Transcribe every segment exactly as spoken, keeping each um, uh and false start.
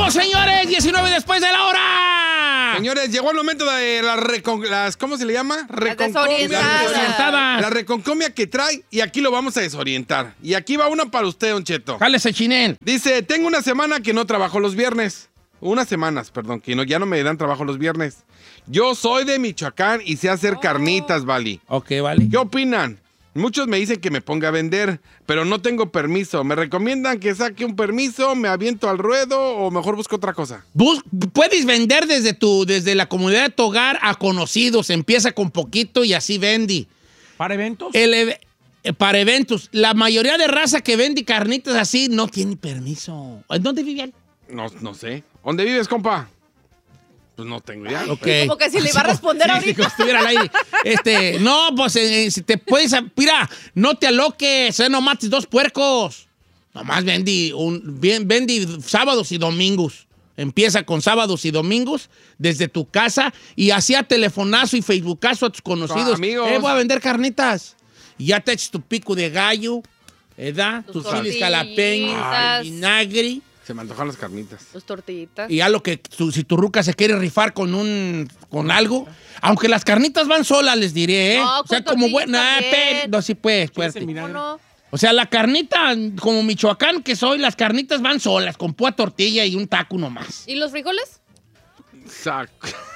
¡Regresamos, señores! diecinueve después de la hora. Señores, llegó el momento de las, recon, las ¿cómo se le llama? Reconcomia. Desorientadas. La reconcomia que trae y aquí lo vamos a desorientar. Y aquí va una para usted, Don Cheto. Jálese, Chinel. Dice, tengo una semana que no trabajo los viernes. Unas semanas, perdón, que no, ya no me dan trabajo los viernes. Yo soy de Michoacán y sé hacer oh. carnitas, Vali. Ok, vale. ¿Qué opinan? Muchos me dicen que me ponga a vender, pero no tengo permiso. ¿Me recomiendan que saque un permiso, me aviento al ruedo o mejor busco otra cosa? Bus puedes vender desde, tu, desde la comunidad de tu hogar a conocidos. Empieza con poquito y así vendi. ¿Para eventos? El, eh, para eventos. La mayoría de raza que vende carnitas así no tiene permiso. ¿En dónde vivían? No, no sé. ¿Dónde vives, compa? Pues no tengo ya. Okay. Como que si le iba a responder sí, ahorita. Si estuviera al aire. Este, no, pues eh, si te puedes. Mira, no te aloques, eh, no mates dos puercos. Nomás vendí, un, bien, vendí sábados y domingos. Empieza con sábados y domingos desde tu casa y hacía telefonazo y facebookazo a tus conocidos. Ah, amigos. Eh, voy a vender carnitas. Y ya te echas tu pico de gallo, ¿verdad? Tus Tus chiles jalapeños, Ay. vinagre. Se me antojan las carnitas. Tus tortillitas. Y ya lo que, tu, si tu ruca se quiere rifar con un, con algo, aunque las carnitas van solas, les diré, ¿eh? No, o sea, con como buena, tortillas no, sí pues, fuerte. ¿Cómo no? O sea, la carnita, como Michoacán que soy, las carnitas van solas, con pura tortilla y un taco nomás. ¿Y los frijoles? Sac.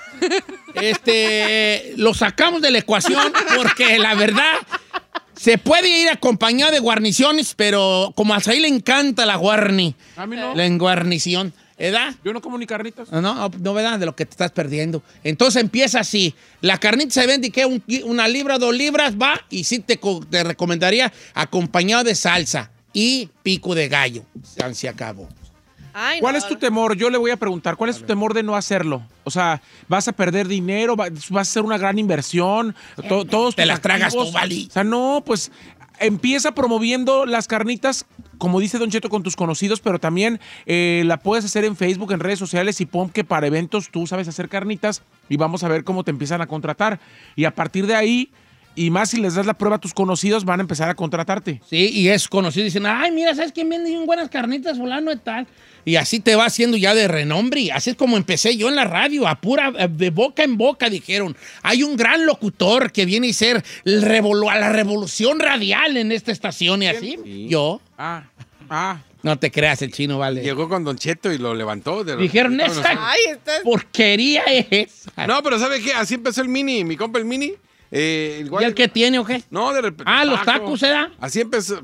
Este, lo sacamos de la ecuación porque la verdad se puede ir acompañado de guarniciones, pero como a Saí le encanta la guarni, A mí no. la enguarnición, ¿verdad? Yo no como ni carnitas. No, no, no, ¿verdad? De lo que te estás perdiendo. Entonces empieza así. La carnita se vende, ¿qué? Un, una libra, dos libras, va. Y sí te, te recomendaría acompañado de salsa y pico de gallo. Se, se acabó. Ay, ¿Cuál no. es tu temor? Yo le voy a preguntar, ¿cuál es tu temor de no hacerlo? O sea, ¿vas a perder dinero? ¿Vas a hacer una gran inversión? To- todos Te tus las tragas activos. tú, Vali. O sea, no, pues empieza promoviendo las carnitas, como dice Don Cheto, con tus conocidos, pero también eh, la puedes hacer en Facebook, en redes sociales y pon que para eventos tú sabes hacer carnitas y vamos a ver cómo te empiezan a contratar. Y a partir de ahí, y más si les das la prueba a tus conocidos, van a empezar a contratarte. Sí, y es conocido. Dicen, ay, mira, ¿sabes quién vende bien buenas carnitas? Fulano y tal. Y así te va haciendo ya de renombre. Y así es como empecé yo en la radio, a pura, de boca en boca, dijeron. Hay un gran locutor que viene a ser el revolu- a la revolución radial en esta estación. Y así, Sí. yo. Ah, ah. No te creas, el chino, vale. Llegó con Don Cheto y lo levantó. De Dijeron, de- esa Ay, estás... porquería es. No, pero ¿sabe qué? Así empezó el mini, mi compa el mini. Eh, igual- ¿Y el que tiene o qué? No, de repente. Ah, los tacos, ¿era? Así empezó.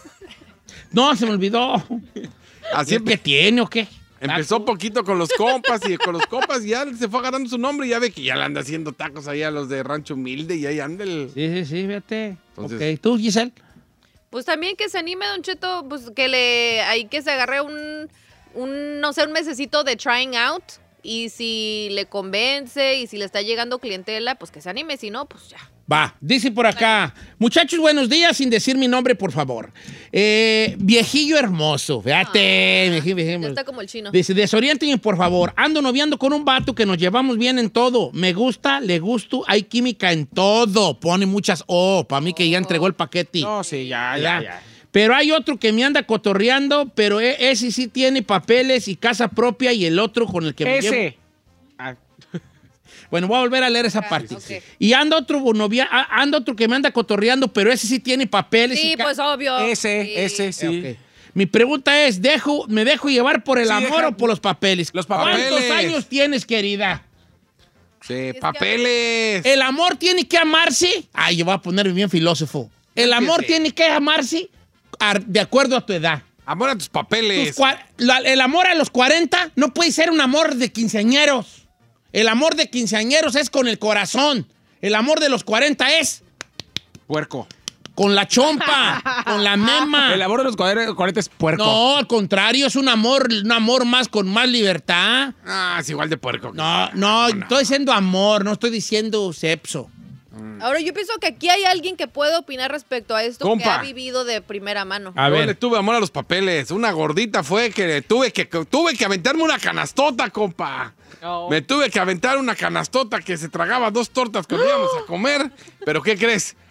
No, se me olvidó. Así ¿Y el que empe- tiene o qué? empezó poquito con los compas y con los compas y ya se fue agarrando su nombre y ya ve que ya le anda haciendo tacos ahí a los de Rancho Humilde y ahí anda el... Sí, sí, sí, fíjate. Entonces- Ok, ¿tú, Giselle? Pues también que se anime, Don Cheto, pues que le... Ahí que se agarre un, un, no sé, un mesecito de trying out. Y si le convence y si le está llegando clientela, pues que se anime. Si no, pues ya. Va, dice por acá, muchachos, buenos días, sin decir mi nombre, por favor. Eh, viejillo hermoso, fíjate. Ah, viejillo, viejillo ya hermoso. está como el chino. Dice, desoriéntenme, por favor. Ando noviando con un vato que nos llevamos bien en todo. Me gusta, le gusto, hay química en todo. Pone muchas O, para mí que ya entregó el paquete. No, sí, ya, Ya. ya, ya. Pero hay otro que me anda cotorreando, pero e- ese sí tiene papeles y casa propia y el otro con el que me llevo. Ese. Ah, Bueno, voy a volver a leer esa Ah, parte. ok. Y anda otro novia, a- anda otro que me anda cotorreando, pero ese sí tiene papeles. Sí, y ca- pues obvio. ese, Sí. ese, sí. Ok. Mi pregunta es, ¿dejo, ¿me dejo llevar por el Sí, amor deja- o por los papeles? Los papeles. ¿Cuántos años tienes, querida? Sí, que- papeles. ¿El amor tiene que amarse? Ay, yo voy a ponerme bien filósofo. ¿El amor Empiece. tiene que amarse a- de acuerdo a tu edad? Amor a tus Tus papeles. cua- la- el amor a los cuarenta no puede ser un amor de quinceañeros. El amor de quinceañeros es con el corazón. El amor de los cuarenta es Puerco. con la chompa, con la mema. El amor de los cuarenta es puerco. No, al contrario, es un amor, un amor más con más libertad. Ah, es igual de puerco. que- No, no, estoy diciendo amor, no estoy diciendo sexo. Ahora, yo pienso que aquí hay alguien que puede opinar respecto a esto Compa. que ha vivido de primera mano. A Yo ver. le tuve amor a los papeles. Una gordita fue que le tuve que, que tuve que aventarme una canastota, compa. Me tuve que aventar una canastota que se tragaba dos tortas cuando íbamos a comer. Pero ¿qué crees?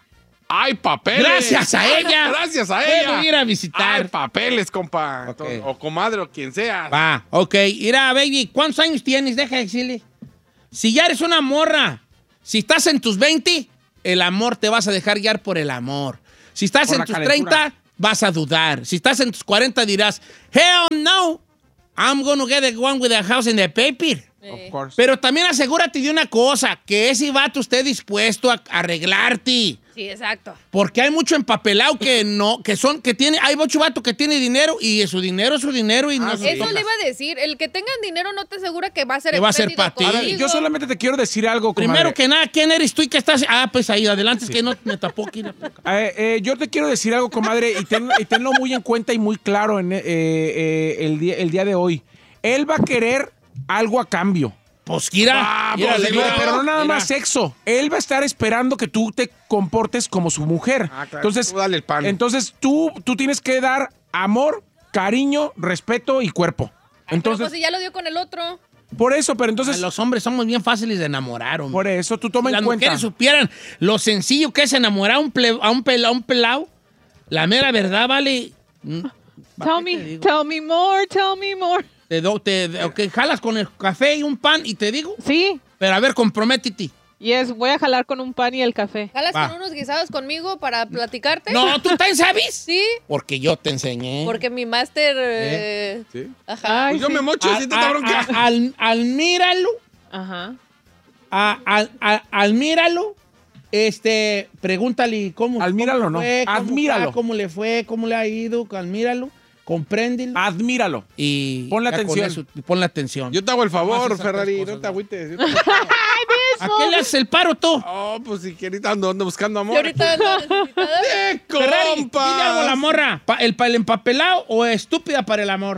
¡Hay papeles! Gracias a ella. Gracias a puedo ella. ir a visitar. ¡Hay papeles, compa! Ok. O comadre o quien sea. Va, ok. Mira, baby, ¿cuántos años tienes? Deja de decirle. Si ya eres una morra, si estás en tus veinte, el amor te vas a dejar guiar por el amor. Si estás Por en la tus calentura. treinta, vas a dudar. Si estás en tus cuarenta, dirás, hell no, I'm gonna get the one with a house in the paper. Of course. Pero también asegúrate de una cosa, que ese vato esté dispuesto a arreglarte. Sí, exacto. Porque hay mucho empapelado que no, que son, que tiene, hay mucho vato que tiene dinero y su dinero es su dinero y no Ah, es su Eso toca. le iba a decir. El que tengan dinero no te asegura que va a ser Que va a ser espléndido pa' ti. A ver, contigo. yo solamente te quiero decir algo, comadre. Primero que nada, ¿quién eres tú y qué estás? Ah, pues ahí, adelante, es que no me tapó aquí la boca. Eh, eh, yo te quiero decir algo, comadre, y, ten- y tenlo muy en cuenta y muy claro en, eh, eh, el, día, el día de hoy. Él va a querer algo a cambio. Pues, Kira, Vamos, mira, le Kira, digo, Pero no nada mira. más sexo. Él va a estar esperando que tú te comportes como su mujer. Ah, claro. Entonces, Tú dale el pan. entonces tú, tú tienes que dar amor, cariño, respeto y cuerpo. Pero Entonces, pues si ya lo dio con el otro. por eso, pero Ah, entonces, los hombres somos bien fáciles de enamorar, hombre. por eso tú toma Si en las cuenta. mujeres supieran lo sencillo que es enamorar a un, ple- a un, pel- a un pelao, la mera verdad, vale. mm, ¿para Tell qué te me, digo? tell me more, tell me more. Te do- te, de- ok, jalas con el café y un pan y te digo, Sí, pero a ver, comprométete. yes, voy a jalar con un pan y el café. ¿Jalas Va. con unos guisados conmigo para platicarte? No, ¿tú también sabes? Sí, Porque yo te enseñé. porque mi máster... eh, ¿Sí? Ajá. Ay, Pues yo sí. me mocho Al- si te da a- bronca. a- al- Admíralo, Ajá. a- a- a- admíralo, este, pregúntale cómo, Admíralo, cómo no, fue, cómo admíralo. está, cómo le fue, cómo le ha ido, admíralo, compréndelo Admíralo. y Ponle ya con atención. eso, ponle atención. Yo te hago el Nomás favor, esas Ferrari. tres No cosas, te ¿no? agüites. Yo te hago el favor. ¿A qué le haces el paro tú? Oh, pues si quieres ando, ando buscando Y amor. ahorita ando necesitada. ¡Eh, Ferrari, compas! dile algo a la morra. Pa- ¿El, pa- el empapelado o estúpida para el amor?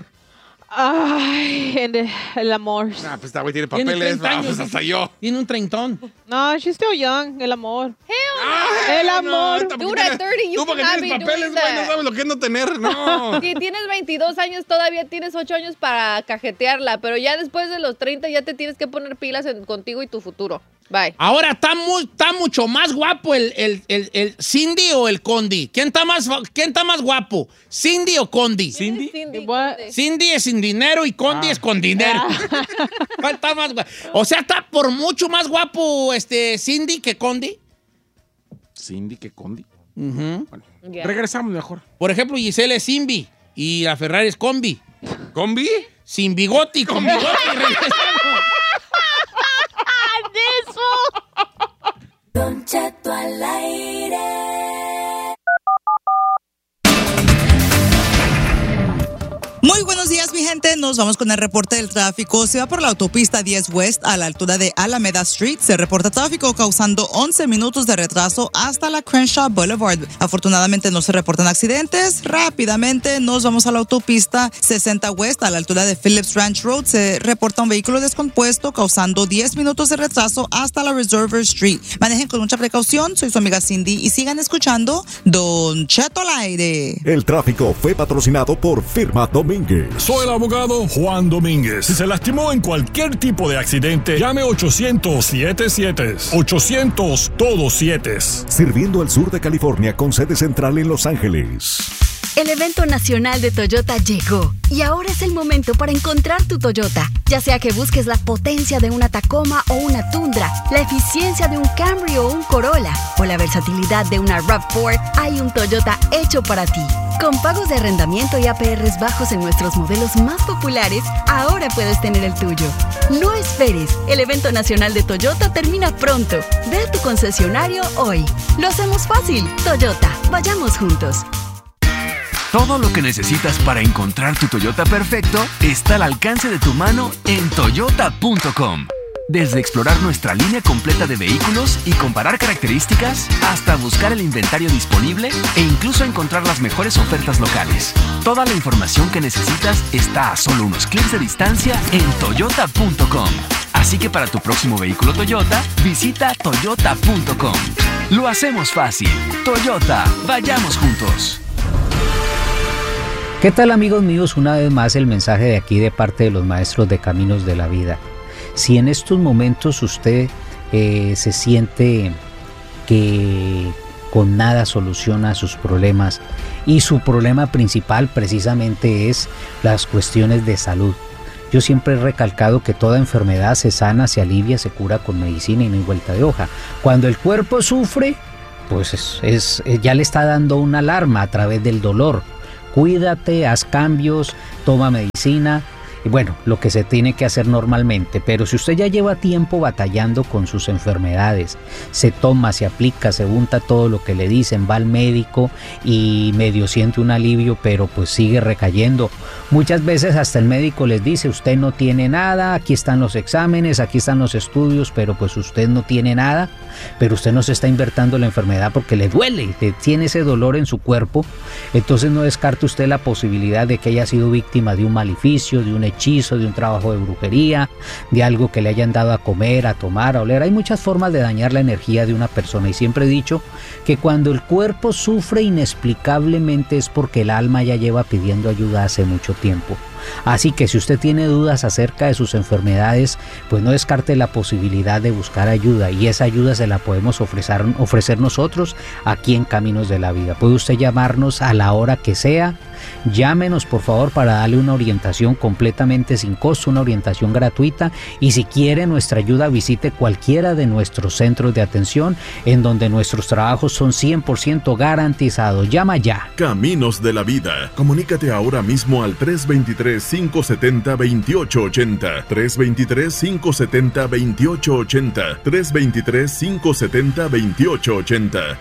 Ay, en el, el amor. Ah, pues esta güey tiene Tiene papeles. treinta Ah, años. pues hasta yo. Tiene un treintón. No, she's still young, el amor. Ah, El amor. esta porque Dude, at tienes- thirty, you Tú porque cannot tienes be papeles, doing güey, no that. sabes lo que es no tener. No. Si tienes veintidós años, todavía tienes ocho años para cajetearla, pero ya después de los treinta ya te tienes que poner pilas en- contigo y tu futuro. Bye. Ahora está, muy, está mucho más guapo el, el, el, el Cindy o el Condi. ¿Quién está más, ¿Quién está más guapo? ¿Cindy o Condi? ¿Cindy? Cindy. What? Cindy es sin dinero y Condi es con dinero. ¿Cuál está más guapo? O sea, está por mucho más guapo este Cindy que Condi. Cindy, que Condi. Ujú. Ya. Regresamos mejor. Por ejemplo, Giselle es Simbi y la Ferrari es Combi. ¿Combi? Sin bigote y con bigote. Y regresamos. Don Cheto al aire. Muy buenos días, mi gente. Nos vamos con el reporte del tráfico. Se va por la autopista diez West a la altura de Alameda Street. Se reporta tráfico causando once minutos de retraso hasta la Crenshaw Boulevard. Afortunadamente no se reportan accidentes. Rápidamente nos vamos a la autopista sesenta West a la altura de Phillips Ranch Road. Se reporta un vehículo descompuesto causando diez minutos de retraso hasta la Reservoir Street. Manejen con mucha precaución. Soy su amiga Cindy y sigan escuchando Don Cheto al aire. El tráfico fue patrocinado por Firma Domínguez. Soy el abogado Juan Domínguez. Si se lastimó en cualquier tipo de accidente, llame ochocientos siete siete. ochocientos todos siete. Sirviendo al sur de California con sede central en Los Ángeles. El evento nacional de Toyota llegó y ahora es el momento para encontrar tu Toyota. Ya sea que busques la potencia de una Tacoma o una Tundra, la eficiencia de un Camry o un Corolla o la versatilidad de una RAV cuatro, hay un Toyota hecho para ti. Con pagos de arrendamiento y A P Rs bajos en nuestros modelos más populares, ahora puedes tener el tuyo. No esperes, el evento nacional de Toyota termina pronto. Ve a tu concesionario hoy. Lo hacemos fácil. Toyota, vayamos juntos. Todo lo que necesitas para encontrar tu Toyota perfecto está al alcance de tu mano en toyota punto com. Desde explorar nuestra línea completa de vehículos y comparar características, hasta buscar el inventario disponible e incluso encontrar las mejores ofertas locales. Toda la información que necesitas está a solo unos clics de distancia en toyota punto com. Así que para tu próximo vehículo Toyota, visita toyota punto com. Lo hacemos fácil. Toyota, vayamos juntos. ¿Qué tal, amigos míos? Una vez más el mensaje de aquí de parte de los maestros de Caminos de la Vida. Si en estos momentos usted eh, se siente que con nada soluciona sus problemas y su problema principal precisamente es las cuestiones de salud. Yo siempre he recalcado que toda enfermedad se sana, se alivia, se cura con medicina y no hay vuelta de hoja. Cuando el cuerpo sufre, pues es, es, ya le está dando una alarma a través del dolor. Cuídate, haz cambios, toma medicina. Y bueno, lo que se tiene que hacer normalmente, pero si usted ya lleva tiempo batallando con sus enfermedades, se toma, se aplica, se unta todo lo que le dicen, va al médico y medio siente un alivio, pero pues sigue recayendo. Muchas veces hasta el médico les dice, usted no tiene nada, aquí están los exámenes, aquí están los estudios, pero pues usted no tiene nada, pero usted no se está invirtiendo la enfermedad porque le duele, tiene ese dolor en su cuerpo, entonces no descarte usted la posibilidad de que haya sido víctima de un maleficio, de un hechizo, de un trabajo de brujería, de algo que le hayan dado a comer, a tomar, a oler. Hay muchas formas de dañar la energía de una persona y siempre he dicho que cuando el cuerpo sufre inexplicablemente es porque el alma ya lleva pidiendo ayuda hace mucho tiempo. Así que si usted tiene dudas acerca de sus enfermedades, pues no descarte la posibilidad de buscar ayuda y esa ayuda se la podemos ofrecer, ofrecer nosotros aquí en Caminos de la Vida. Puede usted llamarnos a la hora que sea. Llámenos por favor para darle una orientación completamente sin costo, una orientación gratuita y si quiere nuestra ayuda visite cualquiera de nuestros centros de atención en donde nuestros trabajos son cien por ciento garantizados. Llama ya. Caminos de la Vida. Comunícate ahora mismo al tres dos tres, cinco siete cero, dos ocho ocho cero, tres dos tres, cinco siete cero, dos ocho ocho cero, tres dos tres, cinco siete cero, dos ocho ocho cero.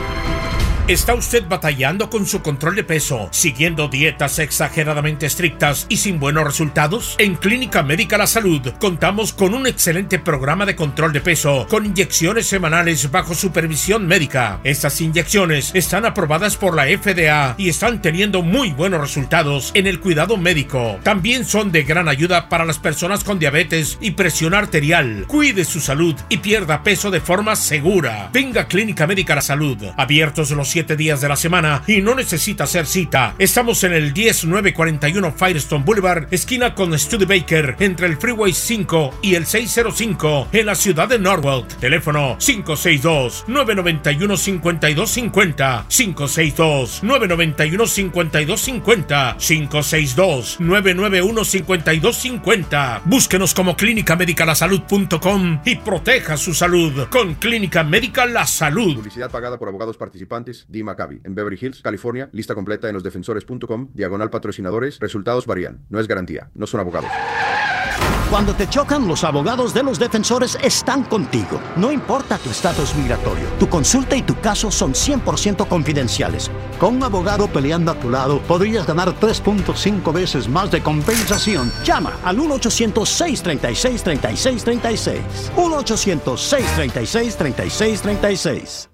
¿Está usted batallando con su control de peso, siguiendo dietas exageradamente estrictas y sin buenos resultados? En Clínica Médica La Salud contamos con un excelente programa de control de peso con inyecciones semanales bajo supervisión médica. Estas inyecciones están aprobadas por la F D A y están teniendo muy buenos resultados en el cuidado médico. También son de gran ayuda para las personas con diabetes y presión arterial. Cuide su salud y pierda peso de forma segura. Venga a Clínica Médica La Salud, abiertos los siete días de la semana y no necesita hacer cita. Estamos en el diez mil novecientos cuarenta y uno Firestone Boulevard, esquina con Studebaker, entre el Freeway cinco y el seiscientos cinco en la ciudad de Norwalk. Teléfono cinco seis dos, nueve nueve uno, cinco dos cinco cero, cinco seis dos, nueve nueve uno, cinco dos cinco cero, cinco seis dos, nueve nueve uno, cinco dos cinco cero. Búsquenos como clínica médica la salud punto com y proteja su salud con Clínica Médica La Salud. Publicidad pagada por abogados participantes. D. Maccabi, en Beverly Hills, California. Lista completa en los defensores punto com, diagonal patrocinadores. Resultados varían. No es garantía. No son abogados. Cuando te chocan, los abogados de los defensores están contigo. No importa tu estatus migratorio. Tu consulta y tu caso son cien por ciento confidenciales. Con un abogado peleando a tu lado, podrías ganar tres punto cinco veces más de compensación. Llama al uno ochocientos, seis tres seis, tres seis tres seis. uno ochocientos, seis tres seis, tres seis tres seis.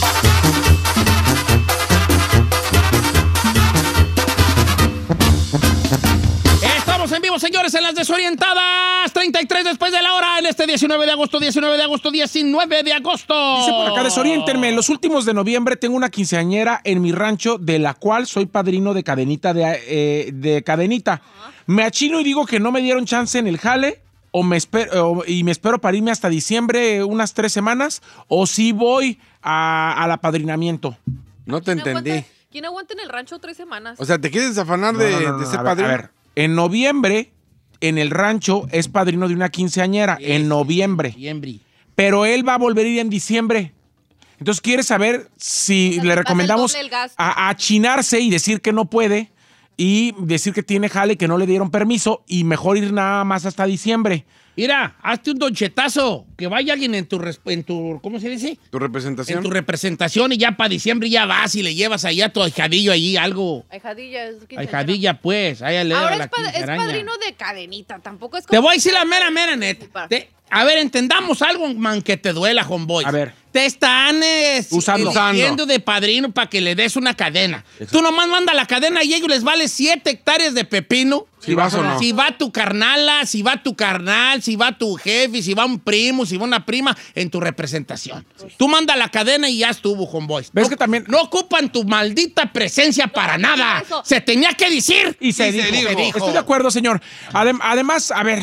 Estamos en vivo, señores, en las desorientadas. treinta y tres después de la hora, en este diecinueve de agosto, diecinueve de agosto, diecinueve de agosto. Dice por acá, desoriéntenme. En los últimos de noviembre tengo una quinceañera en mi rancho, de la cual soy padrino de cadenita. De, eh, de cadenita. Me achino y digo que no me dieron chance en el jale. O me espero, y me espero para irme hasta diciembre, unas tres semanas, o si voy a, al apadrinamiento. No te entendí. Aguanta, ¿quién aguanta en el rancho tres semanas? O sea, ¿te quieres afanar de, no, no, no, de no, ser a ver, padrino? A ver, en noviembre, en el rancho, es padrino de una quinceañera. Sí, en noviembre. Noviembre. Pero él va a volver a ir en diciembre. Entonces, quiere saber si le recomendamos a, a chinarse y decir que no puede, y decir que tiene jale, que no le dieron permiso, y mejor ir nada más hasta diciembre. Mira, hazte un donchetazo, que vaya alguien en tu, en tu, ¿cómo se dice? Tu representación. En tu representación, y ya para diciembre ya vas y le llevas ahí a tu ahijadillo allí algo. Ahijadilla, es quinceañera. Ahijadilla, pues. Ahí le Ahora la es, pa es araña. padrino de cadenita, tampoco es como... Te voy a decir la mera, mera, neta. Te, a ver, entendamos algo, man, que te duela, homeboy. A ver. Te están eh, Usando. eligiendo de padrino para que le des una cadena. Exacto. Tú nomás manda la cadena y ellos les vale siete hectáreas de pepino. Si vas o no. Si va tu carnala, si va tu carnal, si va tu jefe, si va un primo, si va una prima en tu representación. Sí. Tú manda la cadena y ya estuvo, homeboy. ¿Ves no, que también no ocupan tu maldita presencia no, para no, nada. Eso. Se tenía que decir y se, y dijo. se dijo. Estoy de acuerdo, señor. Adem además, a ver...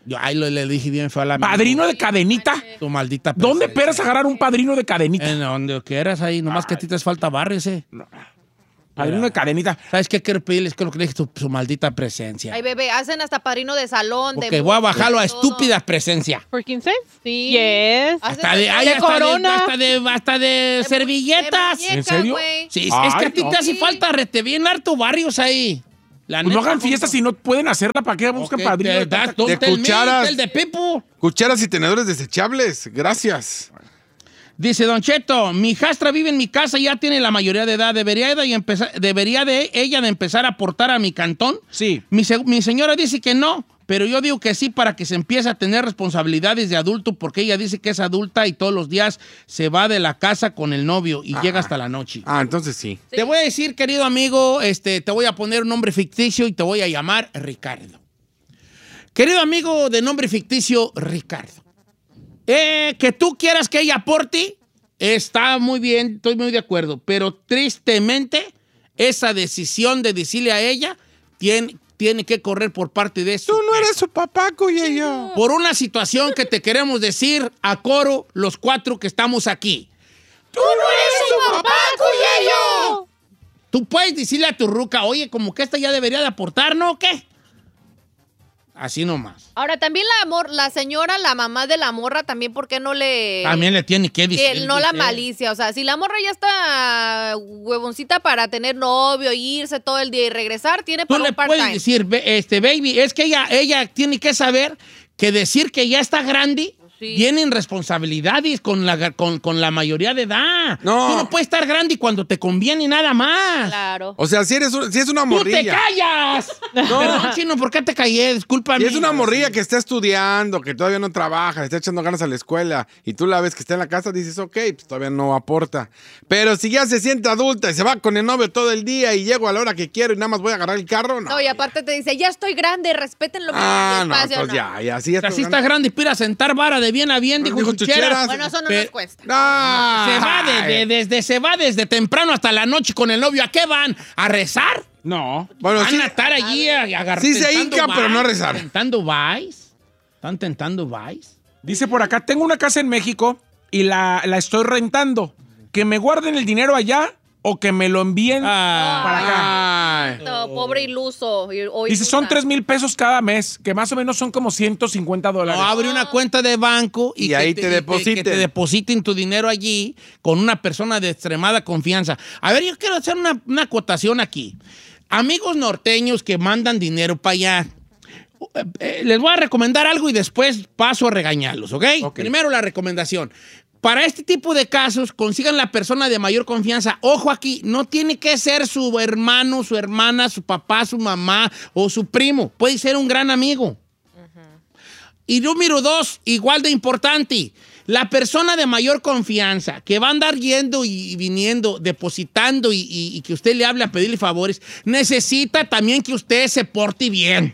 Yo ahí lo, le dije bien feo a la ¿Padrino de cadenita? Tu maldita ¿Dónde presencia. esperas agarrar un padrino de cadenita? En donde quieras ahí, nomás que a ti te falta barrio ese. Padrino de cadenita. ¿Sabes qué quiero pedirles? Que lo que le dije, tu, su maldita presencia. Ay, bebé, hacen hasta padrino de salón. Porque de voy a música, bajarlo a todo. estúpida presencia. ¿Por quince? Sí. Yes. Hasta de, ay, de hasta de, corona. hasta de, hasta de servilletas. de muñeca, ¿En serio? güey. Sí, Ay, es que a ti no. te hace falta rete bien harto barrios ahí. La Pues no neta, hagan fiestas si no pueden hacerla. ¿Para qué buscan Ok, padrino? te de das tanta- dos De del cucharas. mil, el de Pipo. Cucharas y tenedores desechables. Gracias. Dice Don Cheto, mi hijastra vive en mi casa y ya tiene la mayoría de edad. ¿Debería de, empezar, ¿Debería de ella de empezar a aportar a mi cantón? Sí. Mi, se- mi señora dice que no, pero yo digo que sí para que se empiece a tener responsabilidades de adulto porque ella dice que es adulta y todos los días se va de la casa con el novio y llega hasta la noche. Ah, entonces sí. Te voy a decir, querido amigo, este, te voy a poner un nombre ficticio y te voy a llamar Ricardo. Querido amigo de nombre ficticio, Ricardo. Eh, que tú quieras que ella aporte, está muy bien, estoy muy de acuerdo, pero tristemente esa decisión de decirle a ella tiene, tiene que correr por parte de eso. Tú no eres su papá, Cuyeyo. Por una situación que te queremos decir a coro los cuatro que estamos aquí. ¡Tú no eres su papá, Cuyeyo! Tú puedes decirle a tu ruca, oye, como que esta ya debería de aportar, ¿no? ¿O qué? Así nomás. Ahora, también la amor, la señora, la mamá de la morra, también, ¿por qué no le...? También le tiene que que decir. no la dice. malicia, o sea, si la morra ya está huevoncita para tener novio, irse todo el día y regresar, tiene Tú para le un puedes part-time. decir, "Ve- este, baby, es que ella, ella tiene que saber que decir que ya está grande Sí. tienen responsabilidades con la, con, con la mayoría de edad. No. Tú no puedes estar grande cuando te conviene nada más. Claro. O sea, si, eres, un- si es una ¡Tú morrilla. te callas! No, chino, ¿por qué te callé? Discúlpame. Si es una morrilla que está estudiando, que todavía no trabaja, le está echando ganas a la escuela y tú la ves que está en la casa, dices, ok, pues todavía no aporta. Pero si ya se siente adulta y se va con el novio todo el día y llego a la hora que quiero y nada más voy a agarrar el carro, no. No, y aparte te dice, ya estoy grande, respétenlo. Ah, mi no, espacio, pues no. ya, ya, sí, ya Así está grande, pira a sentar vara de bien a bien, dijo, Dijo Chucheras. Chucheras. Bueno, eso no Pe- nos cuesta. Ah, Se va de- de- desde, se va desde temprano hasta la noche con el novio. ¿A qué van? ¿A rezar? No. Bueno, Van sí, a estar allí a, agarrar. Sí se hinca, pero no a rezar. ¿Tentando Vice? ¿Están tentando Vice? Dice por acá, tengo una casa en México y la, la estoy rentando. Que me guarden el dinero allá o que me lo envíen Ah. para acá. Ay. No, pobre iluso. y- o Dice, son ilusa. tres mil pesos cada mes, que más o menos son como ciento cincuenta dólares. No, abre una cuenta de banco y, Y que ahí te y que- depositen. que te depositen tu dinero allí con una persona de extremada confianza. A ver, yo quiero hacer una, una acotación aquí. Amigos norteños que mandan dinero para allá, eh, eh, les voy a recomendar algo y después paso a regañarlos, ¿ok? Ok. Primero la recomendación. Para este tipo de casos, consigan la persona de mayor confianza. Ojo aquí, no tiene que ser su hermano, su hermana, su papá, su mamá o su primo. Puede ser un gran amigo. Y número dos, igual de importante, la persona de mayor confianza que va a andar yendo y viniendo, depositando y, y- y que usted le hable a pedirle favores, necesita también que usted se porte bien.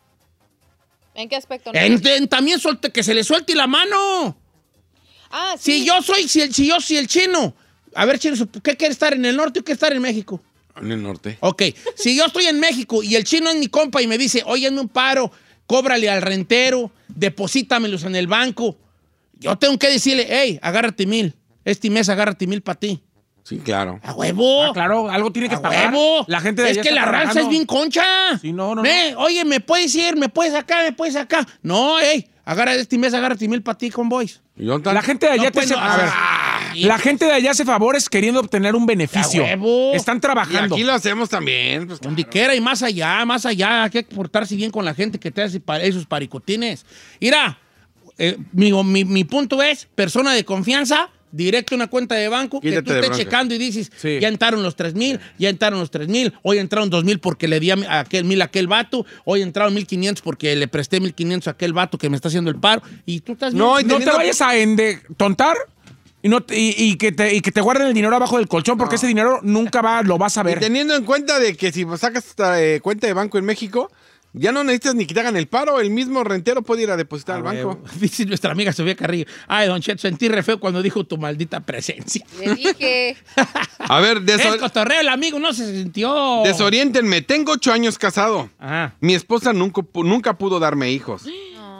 ¿En qué aspecto? no? En- en- también suelte, que se le suelte la mano. Ah, sí. Si yo soy, si el, si yo soy el chino, a ver, chino, ¿qué quiere estar en el norte o quiere estar en México? En el norte. Ok, si yo estoy en México y el chino es mi compa y me dice, oye, hazme un paro, cóbrale al rentero, deposítamelos en el banco, yo tengo que decirle, hey, agárrate mil, este mes agárrate mil para ti. Sí, claro. ¡A huevo! Ah, claro, algo tiene que ¡A pagar. huevo! La gente de es allá que está la raza trabajando. es bien concha. Sí, no, no, Ve, no. oye, ¿me puedes ir? ¿Me puedes acá? ¿Me puedes acá? No, hey, agarra este mes, agárrate mil para ti con boys. ¿Y dónde está? La gente de allá No, te pues, hace, no, a ver, ah, la gente de allá hace favores queriendo obtener un beneficio. ¡A huevo! Están Y trabajando. aquí lo hacemos también. Pues, Donde quiera y más allá, más allá. Hay que portarse bien con la gente que te hace pa- esos paricotines. Mira, eh, mi, mi- mi punto es, persona de confianza, directo a una cuenta de banco, que Quítate tú de estés bronca. checando y dices, Sí. ya entraron los tres mil, ya entraron los tres mil, hoy entraron dos mil porque le di a, mi- a aquel mil a aquel vato, hoy entraron mil quinientos porque le presté mil quinientos a aquel vato que me está haciendo el paro, y tú estás bien. No, y No te teniendo- vayas a ende tontar y, no te- y, y que te, y que te guarden el dinero abajo del colchón, porque ese dinero nunca va, lo vas a Y ver. teniendo en cuenta de que si sacas esta eh, cuenta de banco en México, ya no necesitas ni que te hagan el paro, el mismo rentero puede ir a depositar al banco. Dice nuestra amiga Sofía Carrillo. Ay, don Cheto, sentí re feo cuando dijo tu maldita presencia. Le dije. A ver, El deso- cotorreo, el amigo no se sintió. desoriéntenme. Tengo ocho años casado. Ajá. Mi esposa nunca, pu- nunca pudo darme hijos.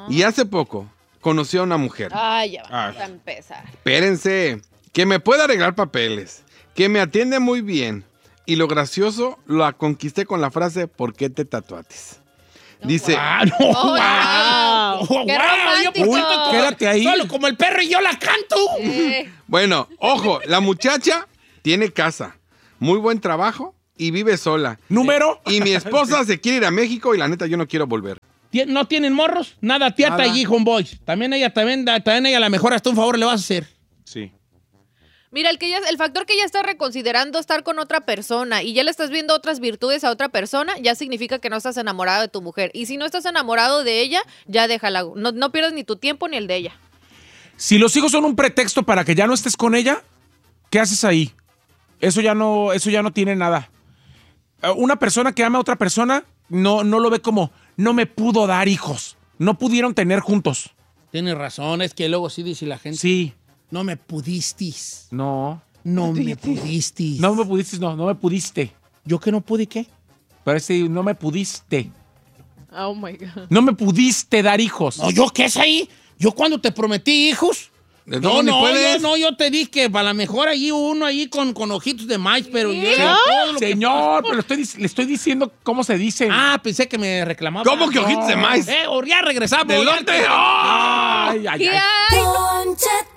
Y hace poco conoció a una mujer. Ay, ya vamos Ah. a empezar. Espérense, que me puede arreglar papeles, que me atiende muy bien. Y lo gracioso, la conquisté con la frase, ¿por qué te tatuates? Dice... Ah, no, Oh, wow. wow. ¡Qué romántico! Uy, yo Quédate ahí. Solo como el perro y yo la canto. Eh, Bueno, ojo, la muchacha tiene casa, muy buen trabajo y vive sola. ¿Número? Y mi esposa se quiere ir a México y la neta yo no quiero volver. ¿Tien- ¿No tienen morros? Nada, tía Nada. allí, homeboys. También ella, también, también ella a lo mejor hasta un favor le vas a hacer. Sí. Mira, el, que ya, el factor que ya estás reconsiderando estar con otra persona y ya le estás viendo otras virtudes a otra persona, ya significa que no estás enamorado de tu mujer. Y si no estás enamorado de ella, ya déjala. No, no pierdas ni tu tiempo ni el de ella. Si los hijos son un pretexto para que ya no estés con ella, ¿qué haces ahí? Eso ya no, eso ya no tiene nada. Eh, Una persona que ama a otra persona no, no lo ve como, no me pudo dar hijos. No pudieron tener juntos. Tienes razón, es que luego sí dice la gente. Sí. No me pudistis. No. No me pudistis. No me pudiste, no, no me pudiste. ¿Yo que no pude qué? Pero sí, no me pudiste. Oh my God. No me pudiste dar hijos. No, ¿yo qué es ahí? Yo cuando te prometí hijos. ¿De No, dónde no, puedes? yo, no, yo te dije que a lo mejor allí uno ahí con, con ojitos de maíz, pero yo ¿Ah? todo lo que- Señor, pero estoy, dic- le estoy diciendo cómo se dice. Ah, pensé que me reclamaba. ¿Cómo que ojitos de maíz? Eh, o ya regresamos. ¿De ya dónde? que- Ay, ay, ¿Qué ay. hay? Don Cheto.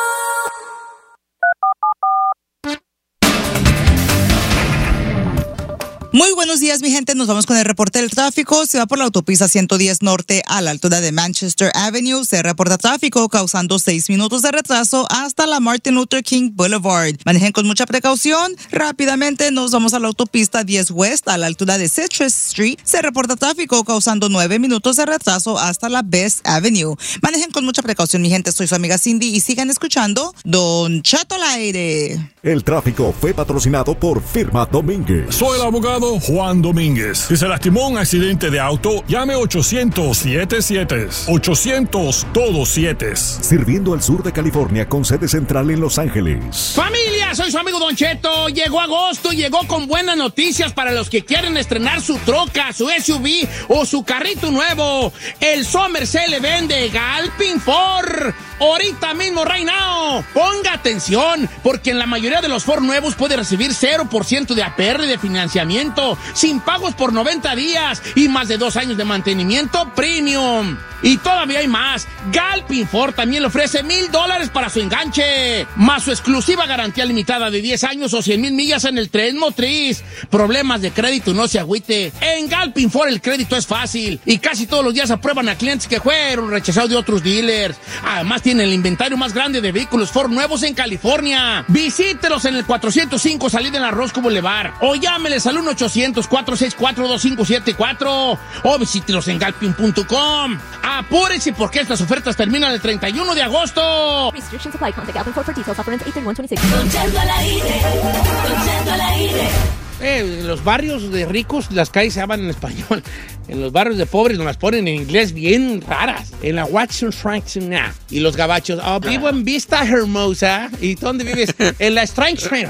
Muy buenos días, mi gente. Nos vamos con el reporte del tráfico. Se va por la autopista ciento diez Norte a la altura de Manchester Avenue. Se reporta tráfico causando seis minutos de retraso hasta la Martin Luther King Boulevard. Manejen con mucha precaución. Rápidamente nos vamos a la autopista diez West a la altura de Citrus Street. Se reporta tráfico causando nueve minutos de retraso hasta la Best Avenue. Manejen con mucha precaución, mi gente. Soy su amiga Cindy y sigan escuchando Don Cheto al aire. El tráfico fue patrocinado por Firma Domínguez. Soy el abogado Juan Domínguez. Si se lastimó en un accidente de auto, llame ochocientos setenta y siete. ochocientos todos siete. Sirviendo al sur de California con sede central en Los Ángeles. Familia, soy su amigo Don Cheto. Llegó agosto y llegó con buenas noticias para los que quieren estrenar su troca, su S U V o su carrito nuevo. El Summer Sale vende Galpin Ford. Ahorita mismo, right now. Ponga atención, porque en la mayoría de los Ford nuevos puede recibir cero por ciento de A P R de financiamiento, sin pagos por noventa días y más de dos años de mantenimiento premium. Y todavía hay más. Galpin Ford también le ofrece mil dólares para su enganche, más su exclusiva garantía limitada de diez años o cien mil millas en el tren motriz. Problemas de crédito, no se agüite. En Galpin Ford el crédito es fácil y casi todos los días aprueban a clientes que fueron rechazados de otros dealers. Además tiene el inventario más grande de vehículos Ford nuevos en California. Visítelos en el cuatrocientos cinco salida en la Roscoe Boulevard o llámeles al uno ochocientos, cuatro seis cuatro, dos cinco siete cuatro o visítelos en galpin punto com. Apúrense porque estas ofertas terminan el treinta y uno de agosto. Restrictions apply. Contact Galpin Ford for details. Offer ends eight thirty-one twenty-six. Don Cheto al aire. Don Cheto al aire. Eh, en los barrios de ricos las calles se llaman en español. En los barrios de pobres nos las ponen en inglés bien raras. En la Watson Franks nah. Y los gabachos, oh, vivo en Vista Hermosa. ¿Y dónde vives? En la Strange Street.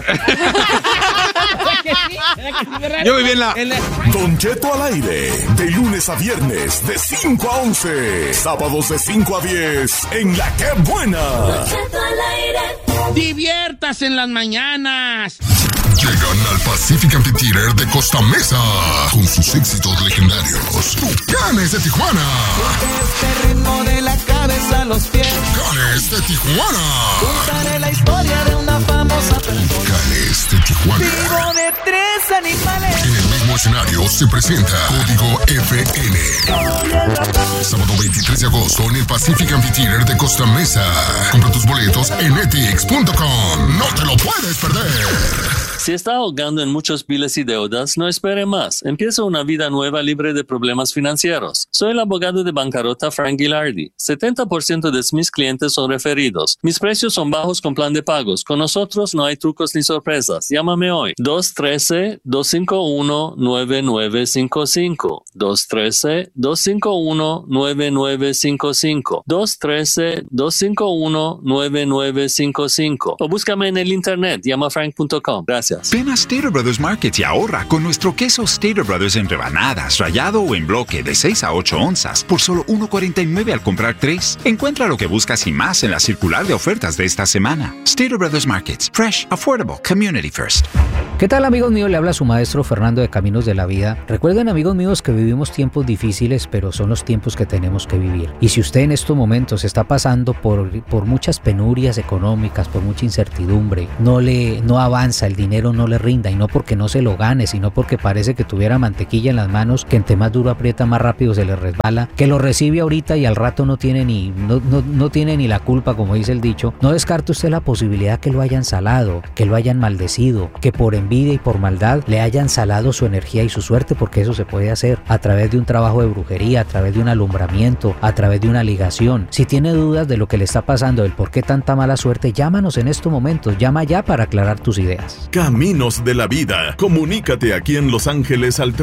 Yo viví en la... En la Don Cheto al aire, de lunes a viernes, de cinco a once, sábados de cinco a diez, en La Que Buena. Don Cheto al aire. Diviértase en las mañanas. Llegan al Pacific Amphitheater de Costa Mesa con sus éxitos legendarios. Tucanes de Tijuana. Este ritmo de la cabeza a los pies. Tucanes de Tijuana. Contaré la historia de una famosa persona. Tucanes de Tijuana. Vivo de tres animales. En el mismo escenario se presenta Código F N. Sábado veintitrés de agosto en el Pacific Amphitheater de Costa Mesa. Compra tus boletos en etix punto com. No te lo puedes perder. Si está ahogando en muchos biles y deudas, no espere más. Empieza una vida nueva libre de problemas financieros. Soy el abogado de bancarrota Frank Gilardi. setenta por ciento de mis clientes son referidos. Mis precios son bajos con plan de pagos. Con nosotros no hay trucos ni sorpresas. Llámame hoy. dos uno tres, dos cinco uno, nueve nueve cinco cinco. dos uno tres, dos cinco uno, nueve nueve cinco cinco. dos uno tres, dos cinco uno, nueve nueve cinco cinco. O búscame en el internet. Llama frank punto com. Gracias. Gracias. Ven a Stater Brothers Market y ahorra con nuestro queso Stater Brothers en rebanadas, rallado o en bloque de seis a ocho onzas por solo uno cuarenta y nueve al comprar tres. Encuentra lo que buscas y más en la circular de ofertas de esta semana. Stater Brothers Markets. Fresh, affordable, community first. ¿Qué tal, amigos míos? Le habla su maestro Fernando de Caminos de la Vida. Recuerden, amigos míos, que vivimos tiempos difíciles, pero son los tiempos que tenemos que vivir. Y si usted en estos momentos está pasando por, por muchas penurias económicas, por mucha incertidumbre, no le no avanza, el dinero no le rinda, y no porque no se lo gane, sino porque parece que tuviera mantequilla en las manos, que entre más duro aprieta, más rápido se le resbala, que lo recibe ahorita y al rato no tiene ni, no, no, no tiene ni la culpa, como dice el dicho, no descarte usted la posibilidad que lo hayan salado, que lo hayan maldecido, que por envidia y por maldad le hayan salado su energía y su suerte, porque eso se puede hacer a través de un trabajo de brujería, a través de un alumbramiento, a través de una ligación. Si tiene dudas de lo que le está pasando, del por qué tanta mala suerte, llámanos en estos momentos, llama ya para aclarar tus ideas. Caminos de la Vida. Comunícate aquí en Los Ángeles al